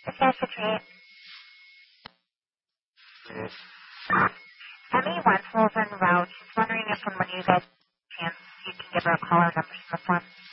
This guy's Citrate. Emmy Wenzel's en route. She's wondering if when you guys chance you can give her a call or number from the front.